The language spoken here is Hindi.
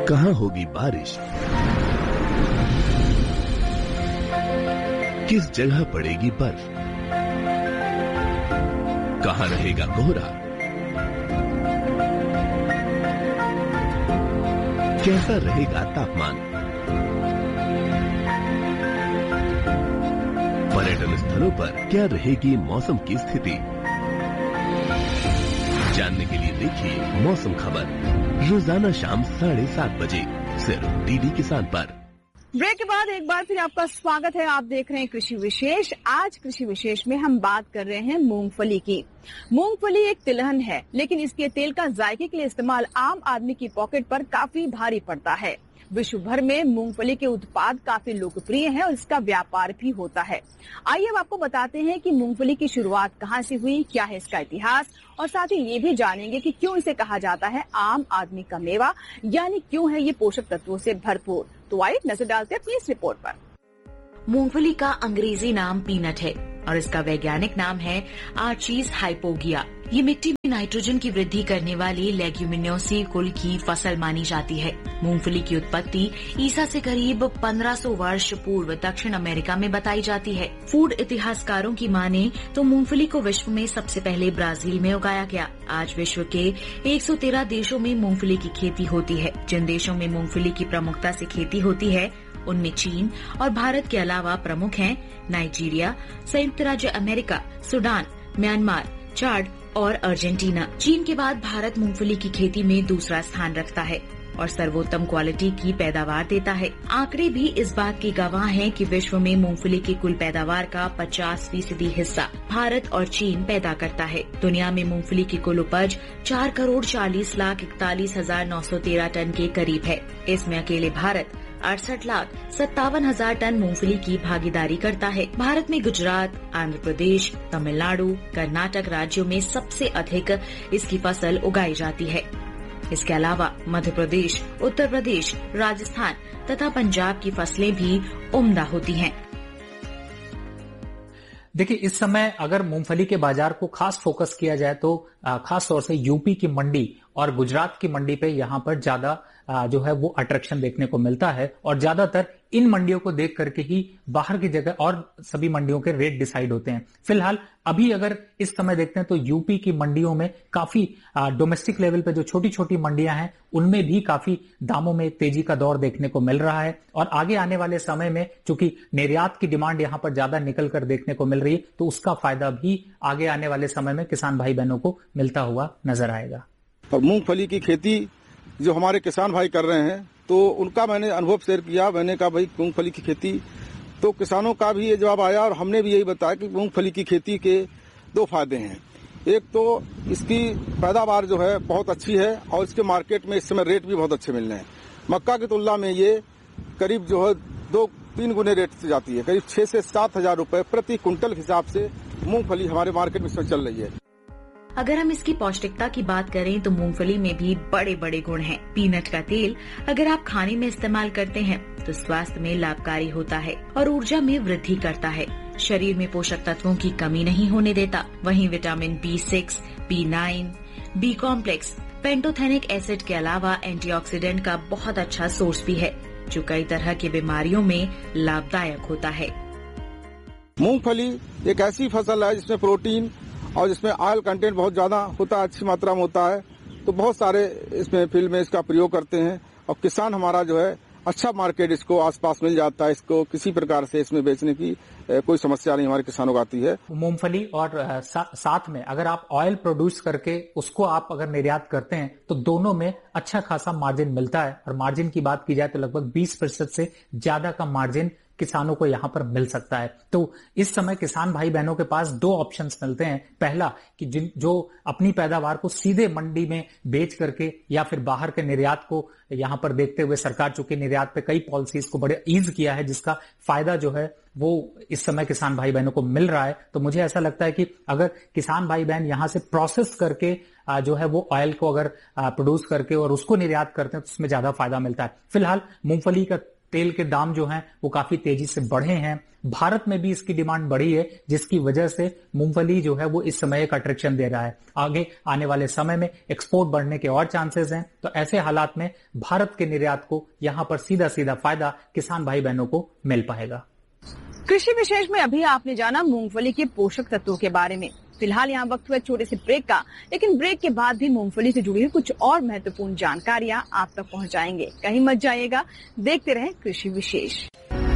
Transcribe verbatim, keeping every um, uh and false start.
कहाँ होगी बारिश, किस जगह पड़ेगी बर्फ, कहाँ रहेगा कोहरा, कैसा रहेगा तापमान। पर्यटन स्थलों पर क्या रहेगी मौसम की स्थिति, जानने के लिए देखिए मौसम खबर रोजाना शाम साढ़े सात बजे सिर्फ डीडी किसान पर। ब्रेक के बाद एक बार फिर आपका स्वागत है। आप देख रहे हैं कृषि विशेष। आज कृषि विशेष में हम बात कर रहे हैं मूंगफली की। मूंगफली एक तिलहन है, लेकिन इसके तेल का जायके के लिए इस्तेमाल आम आदमी की पॉकेट पर काफी भारी पड़ता है। विश्व भर में मूंगफली के उत्पाद काफी लोकप्रिय हैं और इसका व्यापार भी होता है। आइए अब आपको बताते हैं कि मूंगफली की शुरुआत कहां से हुई, क्या है इसका इतिहास, और साथ ही ये भी जानेंगे कि क्यों इसे कहा जाता है आम आदमी का मेवा, यानी क्यों है ये पोषक तत्वों से भरपूर। तो आइए नजर डालते हैं अपनी इस रिपोर्ट पर। मूंगफली का अंग्रेजी नाम पीनट है और इसका वैज्ञानिक नाम है आर्चीज हाइपोगिया। ये मिट्टी में नाइट्रोजन की वृद्धि करने वाली लेग्यूमिनोसी कुल की फसल मानी जाती है। मूंगफली की उत्पत्ति ईसा से करीब पंद्रह सौ वर्ष पूर्व दक्षिण अमेरिका में बताई जाती है। फूड इतिहासकारों की माने तो मूंगफली को विश्व में सबसे पहले ब्राजील में उगाया गया। आज विश्व के एक सौ तेरह देशों में मूंगफली की खेती होती है। जिन देशों में मूंगफली की प्रमुखता से खेती होती है उनमें चीन और भारत के अलावा प्रमुख हैं नाइजीरिया, संयुक्त राज्य अमेरिका, सूडान, म्यांमार, चाड और अर्जेंटीना। चीन के बाद भारत मूंगफली की खेती में दूसरा स्थान रखता है और सर्वोत्तम क्वालिटी की पैदावार देता है। आंकड़े भी इस बात की गवाह हैं कि विश्व में मूंगफली की कुल पैदावार का पचास फीसदी हिस्सा भारत और चीन पैदा करता है। दुनिया में मूंगफली की कुल उपज चार करोड़ चालीस लाख इकतालीस हजार नौ सौ तेरह टन के करीब है। इसमें अकेले भारत अड़सठ लाख सत्तावन हजार टन मूंगफली की भागीदारी करता है। भारत में गुजरात, आंध्र प्रदेश, तमिलनाडु, कर्नाटक राज्यों में सबसे अधिक इसकी फसल उगाई जाती है। इसके अलावा मध्य प्रदेश, उत्तर प्रदेश, राजस्थान तथा पंजाब की फसलें भी उम्दा होती हैं। देखिए, इस समय अगर मूंगफली के बाजार को खास फोकस किया जाए तो खास तौर से यूपी की मंडी और गुजरात की मंडी पे यहाँ पर ज्यादा जो है वो अट्रैक्शन देखने को मिलता है और ज्यादातर इन मंडियों को देख करके ही बाहर की जगह और सभी मंडियों के रेट डिसाइड होते हैं। फिलहाल अभी अगर इस समय देखते हैं तो यूपी की मंडियों में काफी डोमेस्टिक लेवल पे जो छोटी छोटी मंडियां हैं उनमें भी काफी दामों में तेजी का दौर देखने को मिल रहा है और आगे आने वाले समय में चूंकि निर्यात की डिमांड यहाँ पर ज्यादा निकल कर देखने को मिल रही है तो उसका फायदा भी आगे आने वाले समय में किसान भाई बहनों को मिलता हुआ नजर आएगा। और मूंगफली की खेती जो हमारे किसान भाई कर रहे हैं तो उनका मैंने अनुभव शेयर किया। मैंने कहा भाई मूंगफली की खेती, तो किसानों का भी ये जवाब आया और हमने भी यही बताया कि मूंगफली की खेती के दो फायदे हैं। एक तो इसकी पैदावार जो है बहुत अच्छी है और इसके मार्केट में इस समय रेट भी बहुत अच्छे मिल रहे हैं। मक्का की तुलना में ये करीब जो है दो तीन गुने रेट से जाती है। करीब छह से सात हजार रूपये प्रति कुंटल के हिसाब से मूंगफली हमारे मार्केट में चल रही है। अगर हम इसकी पौष्टिकता की बात करें तो मूंगफली में भी बड़े बड़े गुण हैं। पीनट का तेल अगर आप खाने में इस्तेमाल करते हैं तो स्वास्थ्य में लाभकारी होता है और ऊर्जा में वृद्धि करता है। शरीर में पोषक तत्वों की कमी नहीं होने देता। वहीं vitamin B six, B nine, B complex, pantothenic acid के अलावा एंटीऑक्सीडेंट का बहुत अच्छा सोर्स भी है जो कई तरह की बीमारियों में लाभदायक होता है। मूंगफली एक ऐसी फसल है जिसमें प्रोटीन और जिसमें ऑयल कंटेंट बहुत ज्यादा होता है, अच्छी मात्रा में होता है, तो बहुत सारे इसमें फील्ड में इसका प्रयोग करते हैं और किसान हमारा जो है अच्छा मार्केट इसको आसपास मिल जाता है। इसको किसी प्रकार से इसमें बेचने की कोई समस्या नहीं हमारे किसानों को आती है। मूंगफली और सा, साथ में अगर आप ऑयल प्रोड्यूस करके उसको आप अगर निर्यात करते हैं तो दोनों में अच्छा खासा मार्जिन मिलता है और मार्जिन की बात की जाए तो लगभग बीस प्रतिशत से ज्यादा का मार्जिन किसानों को यहाँ पर मिल सकता है। तो इस समय किसान भाई बहनों के पास दो ऑप्शंस मिलते हैं। पहला कि जिन जो अपनी पैदावार को सीधे मंडी में बेच करके या फिर बाहर के निर्यात को यहाँ पर देखते हुए सरकार चूंकि निर्यात पे कई पॉलिसीज को बड़े ईज किया है जिसका फायदा जो है वो इस समय किसान भाई बहनों को मिल रहा है। तो मुझे ऐसा लगता है कि अगर किसान भाई बहन यहाँ से प्रोसेस करके जो है वो ऑयल को अगर प्रोड्यूस करके और उसको निर्यात करते हैं तो उसमें ज्यादा फायदा मिलता है। फिलहाल मूंगफली का तेल के दाम जो हैं वो काफी तेजी से बढ़े हैं। भारत में भी इसकी डिमांड बढ़ी है, जिसकी वजह से मूंगफली जो है वो इस समय एक अट्रैक्शन दे रहा है। आगे आने वाले समय में एक्सपोर्ट बढ़ने के और चांसेस हैं। तो ऐसे हालात में भारत के निर्यात को यहाँ पर सीधा सीधा फायदा किसान भाई बहनों को मिल पाएगा। कृषि विशेष में अभी आपने जाना मूंगफली के पोषक तत्वों के बारे में। फिलहाल यहाँ वक्त हुआ छोटे से ब्रेक का, लेकिन ब्रेक के बाद भी मूंगफली से जुड़ी हुई कुछ और महत्वपूर्ण जानकारियां आप तक पहुंचाएंगे। कहीं मत जाइएगा, देखते रहें कृषि विशेष।